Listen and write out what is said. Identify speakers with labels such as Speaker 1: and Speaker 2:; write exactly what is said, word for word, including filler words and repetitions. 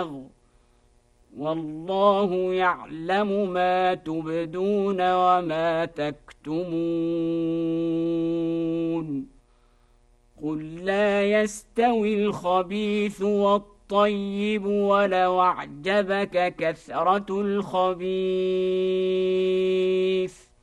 Speaker 1: بلاغ والله يعلم ما تبدون وما تكتمون قل لا يستوي الخبيث والطيب ولو أعجبك كثرة الخبيث